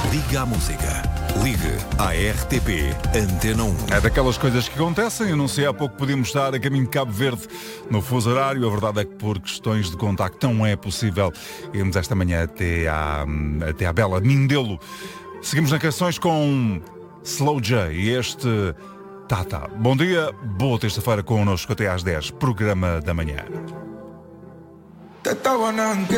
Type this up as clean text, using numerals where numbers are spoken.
Ligue à música. Ligue à RTP Antena 1. É daquelas coisas que acontecem. Anunciei há pouco que podíamos estar a caminho de Cabo Verde no fuso horário. A verdade é que por questões de contacto não é possível irmos esta manhã até à bela Mindelo. Seguimos nas canções com Slow J e este Tata. Bom dia, boa terça-feira connosco até às 10. Programa da manhã.